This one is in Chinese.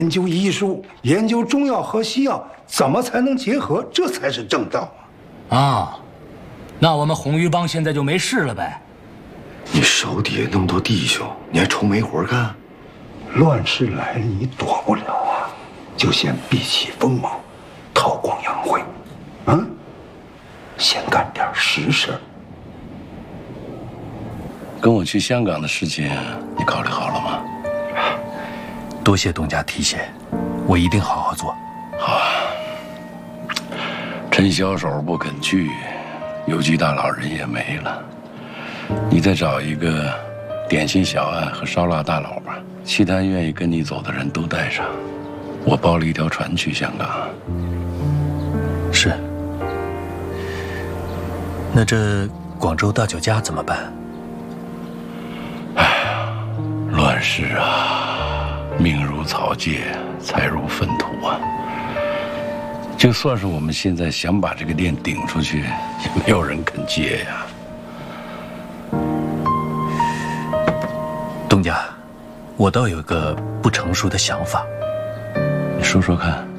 研究医术，研究中药和西药怎么才能结合，这才是正道啊！那我们红鱼帮现在就没事了呗？ 你手底下那么多弟兄，你还愁没活干？ 乱世来了，你躲不了啊！就先避起锋芒，韬光养晦，先干点实事。 跟我去香港的事情，你考虑好了吗？ 多谢东家提携，我一定好好做。 好啊。陈小手不肯去，邮局大老人也没了，你再找一个点心小案和烧腊大佬吧，其他愿意跟你走的人都带上。我包了一条船去香港。 是。那这广州大酒家怎么办？ 哎呀，乱世啊，命如草芥，财如粪土啊。就算是我们现在想把这个店顶出去，也没有人肯接呀。 东家，我倒有个不成熟的想法， 你说说看。